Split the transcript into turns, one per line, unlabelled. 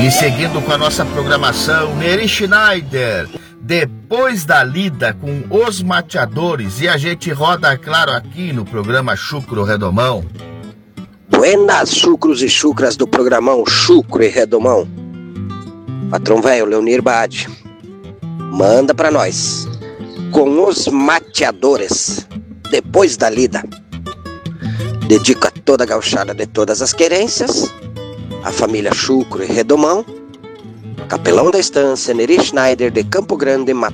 E seguindo com a nossa programação, Neri Schneider, Depois da Lida com Os Mateadores, e a gente roda, claro, aqui no programa Chucro Redomão.
Buenas chucros e chucras do programão Chucro e Redomão. Patrão velho, Leonir Bade, manda pra nós com Os Mateadores, Depois da Lida. Dedico a toda a gauchada de todas as querências, a família Chucro e Redomão, capelão da estância Neri Schneider de Campo Grande,